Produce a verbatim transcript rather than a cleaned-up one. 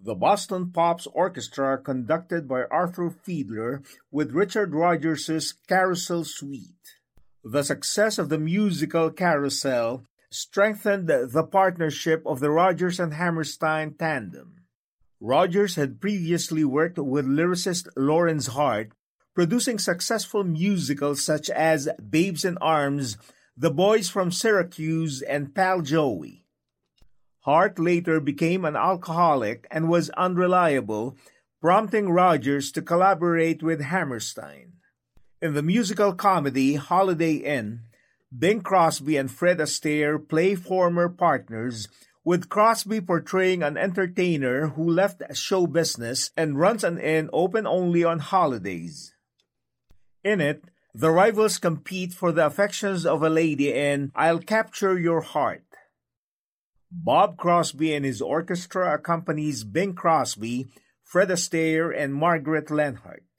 The Boston Pops Orchestra, conducted by Arthur Fiedler, with Richard Rodgers' Carousel Suite. The success of the musical Carousel strengthened the partnership of the Rodgers and Hammerstein tandem. Rodgers had previously worked with lyricist Lawrence Hart, producing successful musicals such as Babes in Arms, The Boys from Syracuse, and Pal Joey. Hart later became an alcoholic and was unreliable, prompting Rodgers to collaborate with Hammerstein. In the musical comedy Holiday Inn, Bing Crosby and Fred Astaire play former partners, with Crosby portraying an entertainer who left show business and runs an inn open only on holidays. In it, the rivals compete for the affections of a lady in I'll Capture Your Heart. Bob Crosby and his orchestra accompanies Bing Crosby, Fred Astaire, and Margaret Lenhart.